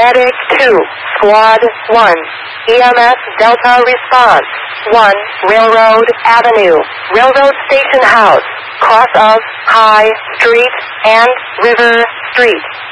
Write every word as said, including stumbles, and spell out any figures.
Medic two, Squad one, E M S Delta response, one, Railroad Avenue, Railroad Station House, cross of High Street and River Street.